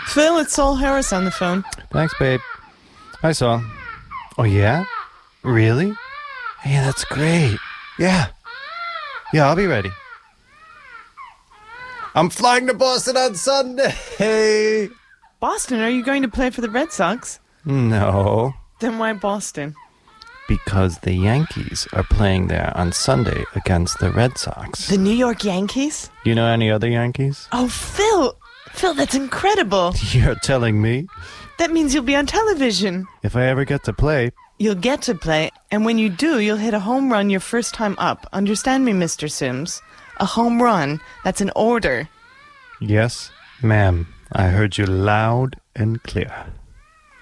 Phil, it's Saul Harris on the phone. Thanks, babe. Hi, Saul. Oh, yeah? Really? Hey, that's great. Yeah, I'll be ready. I'm flying to Boston on Sunday. Boston, are you going to play for the Red Sox? No. Then why Boston? Because the Yankees are playing there on Sunday against the Red Sox. The New York Yankees? You know any other Yankees? Oh, Phil, that's incredible. You're telling me? That means you'll be on television. If I ever get to play. You'll get to play, and when you do, you'll hit a home run your first time up. Understand me, Mr. Sims? A home run, that's an order. Yes, ma'am. I heard you loud and clear.